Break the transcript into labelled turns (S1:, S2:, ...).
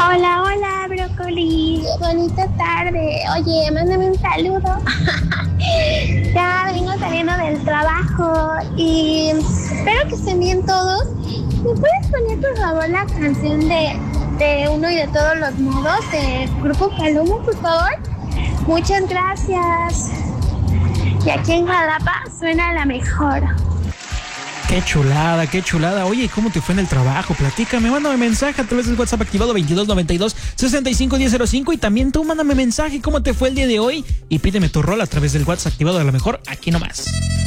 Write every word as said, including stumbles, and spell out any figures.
S1: Hola, hola, brócoli. Bonita tarde. Oye, mándame un saludo. Ya vengo saliendo del trabajo y espero que estén bien todos. ¿Me puedes poner, por favor, la canción de, de Uno y de Todos los Modos de Grupo Palomo, por favor? Muchas gracias. Y aquí en Jalapa suena la mejor.
S2: Qué chulada, qué chulada. Oye, ¿cómo te fue en el trabajo? Platícame, mándame mensaje a través del WhatsApp activado veintidós noventa y dos sesenta y cinco diez cero cinco y también tú mándame mensaje cómo te fue el día de hoy y pídeme tu rol a través del WhatsApp activado de la mejor aquí nomás.